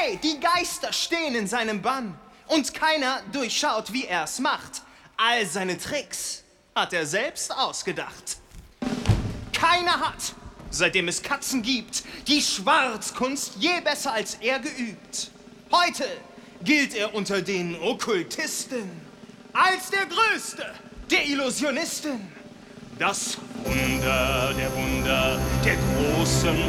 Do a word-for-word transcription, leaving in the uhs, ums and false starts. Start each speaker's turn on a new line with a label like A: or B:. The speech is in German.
A: Hey, die Geister stehen in seinem Bann und keiner durchschaut, wie er's macht. All seine Tricks hat er selbst ausgedacht. Keiner hat, seitdem es Katzen gibt, die Schwarzkunst je besser als er geübt. Heute gilt er unter den Okkultisten als der Größte der Illusionisten. Das Wunder der Wunder der großen